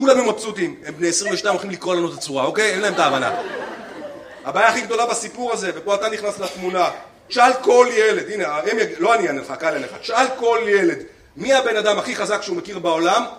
כולם הם מבסוטים, הם בני 22 הולכים לקרוא לנו את הצורה, אוקיי? אין להם את ההבנה. הבעיה הכי גדולה בסיפור הזה, ופה אתה נכנס לתמונה, תשאל כל ילד, הנה, לא אני אענה לך, קל אענה לך, תשאל כל ילד, מי הבן אדם הכי חזק שהוא מכיר בעולם,